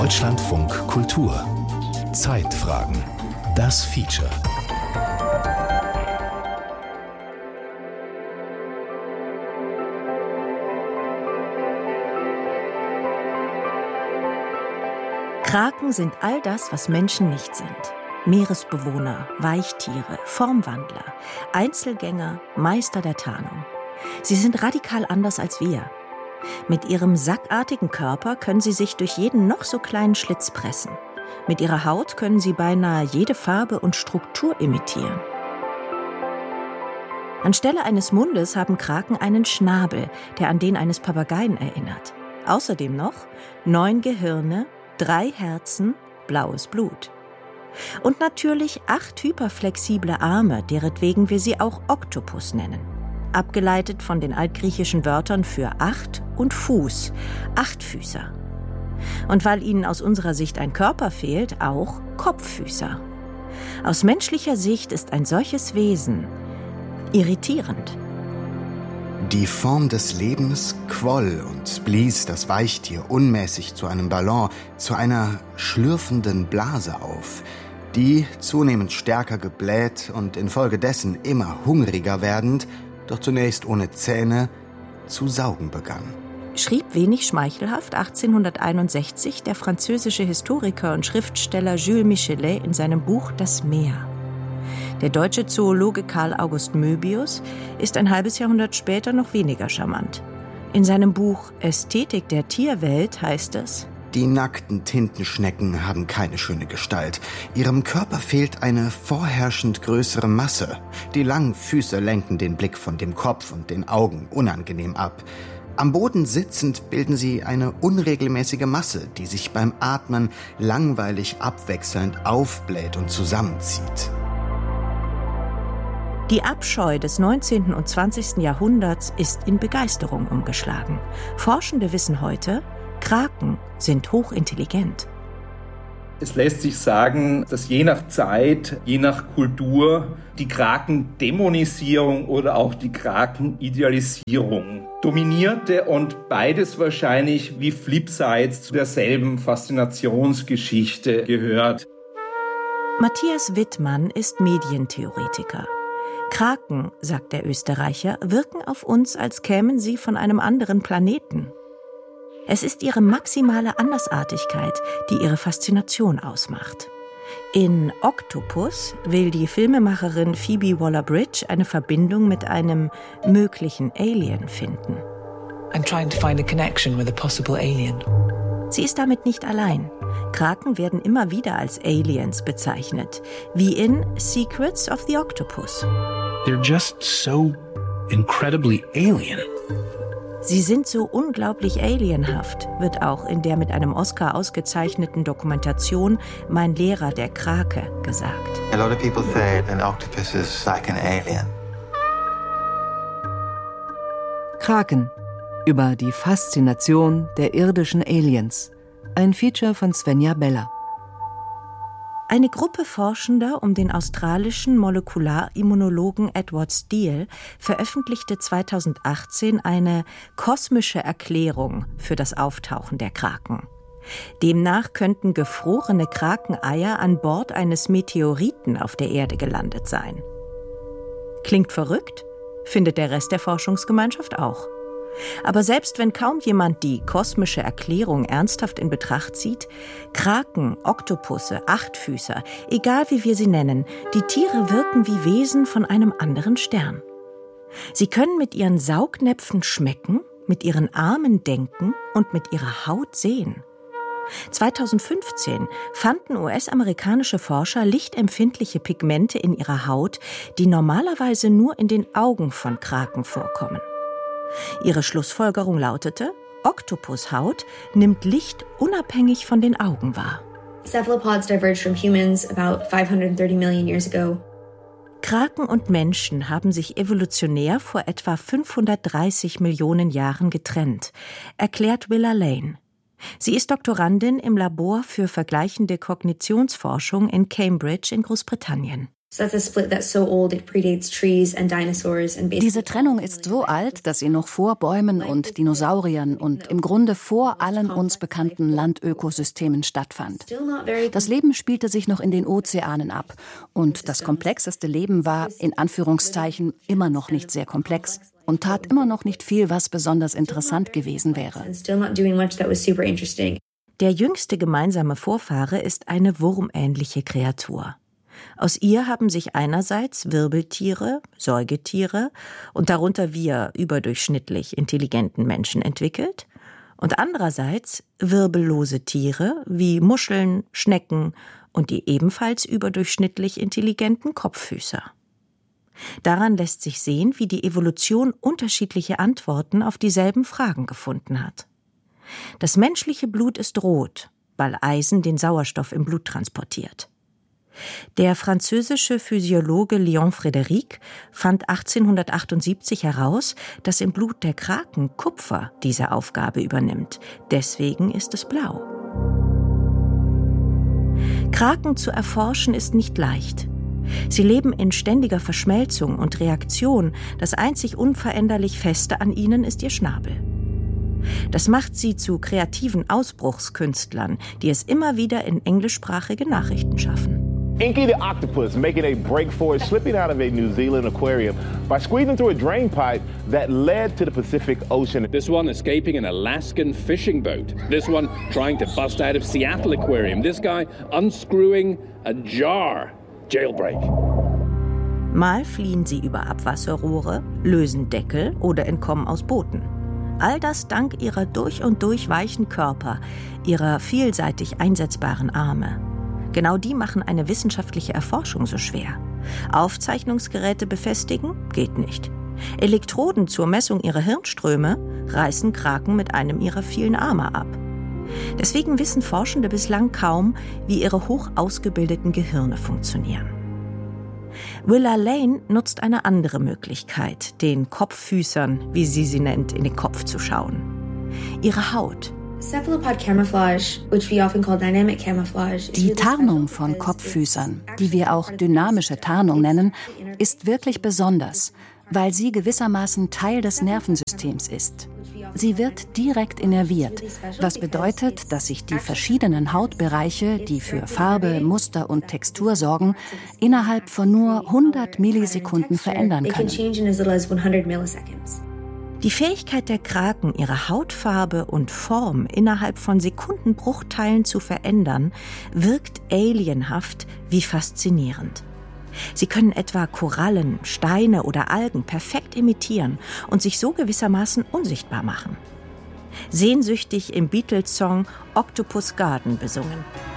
Deutschlandfunk Kultur. Zeitfragen. Das Feature. Kraken sind all das, was Menschen nicht sind. Meeresbewohner, Weichtiere, Formwandler, Einzelgänger, Meister der Tarnung. Sie sind radikal anders als wir. Mit ihrem sackartigen Körper können sie sich durch jeden noch so kleinen Schlitz pressen. Mit ihrer Haut können sie beinahe jede Farbe und Struktur imitieren. Anstelle eines Mundes haben Kraken einen Schnabel, der an den eines Papageien erinnert. Außerdem noch 9 Gehirne, 3 Herzen, blaues Blut. Und natürlich 8 hyperflexible Arme, deretwegen wir sie auch Oktopus nennen. Abgeleitet von den altgriechischen Wörtern für 8 und Fuß, Achtfüßer. Und weil ihnen aus unserer Sicht ein Körper fehlt, auch Kopffüßer. Aus menschlicher Sicht ist ein solches Wesen irritierend. Die Form des Lebens quoll und blies das Weichtier unmäßig zu einem Ballon, zu einer schlürfenden Blase auf, die, zunehmend stärker gebläht und infolgedessen immer hungriger werdend, doch zunächst ohne Zähne, zu saugen begann. Schrieb wenig schmeichelhaft 1861 der französische Historiker und Schriftsteller Jules Michelet in seinem Buch Das Meer. Der deutsche Zoologe Karl August Möbius ist ein halbes Jahrhundert später noch weniger charmant. In seinem Buch Ästhetik der Tierwelt heißt es: Die nackten Tintenschnecken haben keine schöne Gestalt. Ihrem Körper fehlt eine vorherrschend größere Masse. Die langen Füße lenken den Blick von dem Kopf und den Augen unangenehm ab. Am Boden sitzend bilden sie eine unregelmäßige Masse, die sich beim Atmen langweilig abwechselnd aufbläht und zusammenzieht. Die Abscheu des 19. und 20. Jahrhunderts ist in Begeisterung umgeschlagen. Forschende wissen heute, Kraken sind hochintelligent. Es lässt sich sagen, dass je nach Zeit, je nach Kultur die Krakendämonisierung oder auch die Krakenidealisierung dominierte und beides wahrscheinlich wie Flipsides zu derselben Faszinationsgeschichte gehört. Matthias Wittmann ist Medientheoretiker. Kraken, sagt der Österreicher, wirken auf uns, als kämen sie von einem anderen Planeten. Es ist ihre maximale Andersartigkeit, die ihre Faszination ausmacht. In Octopus will die Filmemacherin Phoebe Waller-Bridge eine Verbindung mit einem möglichen Alien finden. I'm trying to find a connection with a possible alien. Sie ist damit nicht allein. Kraken werden immer wieder als Aliens bezeichnet, wie in Secrets of the Octopus. They're just so incredibly alien. Sie sind so unglaublich alienhaft, wird auch in der mit einem Oscar ausgezeichneten Dokumentation Mein Lehrer, der Krake, gesagt. A lot of people say an octopus is like an alien. Kraken. Über die Faszination der irdischen Aliens. Ein Feature von Svenja Beller. Eine Gruppe Forschender um den australischen Molekular-Immunologen Edward Steele veröffentlichte 2018 eine kosmische Erklärung für das Auftauchen der Kraken. Demnach könnten gefrorene Krakeneier an Bord eines Meteoriten auf der Erde gelandet sein. Klingt verrückt? Findet der Rest der Forschungsgemeinschaft auch. Aber selbst wenn kaum jemand die kosmische Erklärung ernsthaft in Betracht zieht, Kraken, Oktopusse, Achtfüßer, egal wie wir sie nennen, die Tiere wirken wie Wesen von einem anderen Stern. Sie können mit ihren Saugnäpfen schmecken, mit ihren Armen denken und mit ihrer Haut sehen. 2015 fanden US-amerikanische Forscher lichtempfindliche Pigmente in ihrer Haut, die normalerweise nur in den Augen von Kraken vorkommen. Ihre Schlussfolgerung lautete: Oktopushaut nimmt Licht unabhängig von den Augen wahr. Cephalopods diverged from humans about 530 million years ago. Kraken und Menschen haben sich evolutionär vor etwa 530 Millionen Jahren getrennt, erklärt Willa Lane. Sie ist Doktorandin im Labor für vergleichende Kognitionsforschung in Cambridge in Großbritannien. Diese Trennung ist so alt, dass sie noch vor Bäumen und Dinosauriern und im Grunde vor allen uns bekannten Landökosystemen stattfand. Das Leben spielte sich noch in den Ozeanen ab und das komplexeste Leben war, in Anführungszeichen, immer noch nicht sehr komplex und tat immer noch nicht viel, was besonders interessant gewesen wäre. Der jüngste gemeinsame Vorfahre ist eine wurmähnliche Kreatur. Aus ihr haben sich einerseits Wirbeltiere, Säugetiere und darunter wir überdurchschnittlich intelligenten Menschen entwickelt und andererseits wirbellose Tiere wie Muscheln, Schnecken und die ebenfalls überdurchschnittlich intelligenten Kopffüßer. Daran lässt sich sehen, wie die Evolution unterschiedliche Antworten auf dieselben Fragen gefunden hat. Das menschliche Blut ist rot, weil Eisen den Sauerstoff im Blut transportiert. Der französische Physiologe Léon Frédéric fand 1878 heraus, dass im Blut der Kraken Kupfer diese Aufgabe übernimmt. Deswegen ist es blau. Kraken zu erforschen ist nicht leicht. Sie leben in ständiger Verschmelzung und Reaktion. Das einzig unveränderlich Feste an ihnen ist ihr Schnabel. Das macht sie zu kreativen Ausbruchskünstlern, die es immer wieder in englischsprachige Nachrichten schaffen. Inky the octopus making a break for it, slipping out of a New Zealand aquarium by squeezing through a drain pipe that led to the Pacific Ocean. This one escaping an Alaskan fishing boat. This one trying to bust out of Seattle aquarium. This guy unscrewing a jar. Jailbreak. Mal fliehen sie über Abwasserrohre, lösen Deckel oder entkommen aus Booten. All das dank ihrer durch und durch weichen Körper, ihrer vielseitig einsetzbaren Arme. Genau die machen eine wissenschaftliche Erforschung so schwer. Aufzeichnungsgeräte befestigen? Geht nicht. Elektroden zur Messung ihrer Hirnströme reißen Kraken mit einem ihrer vielen Arme ab. Deswegen wissen Forschende bislang kaum, wie ihre hoch ausgebildeten Gehirne funktionieren. Willa Lane nutzt eine andere Möglichkeit, den Kopffüßern, wie sie nennt, in den Kopf zu schauen. Ihre Haut. Die Tarnung von Kopffüßern, die wir auch dynamische Tarnung nennen, ist wirklich besonders, weil sie gewissermaßen Teil des Nervensystems ist. Sie wird direkt innerviert, was bedeutet, dass sich die verschiedenen Hautbereiche, die für Farbe, Muster und Textur sorgen, innerhalb von nur 100 Millisekunden verändern können. Die Fähigkeit der Kraken, ihre Hautfarbe und Form innerhalb von Sekundenbruchteilen zu verändern, wirkt alienhaft wie faszinierend. Sie können etwa Korallen, Steine oder Algen perfekt imitieren und sich so gewissermaßen unsichtbar machen. Sehnsüchtig im Beatles-Song Octopus Garden besungen.